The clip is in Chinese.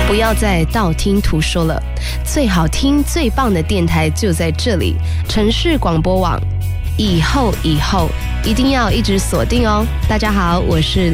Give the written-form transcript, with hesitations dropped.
不要再道听途说了，最好听最棒的电台就在这里，城市广播网。以后一定要一直锁定哦。大家好，我是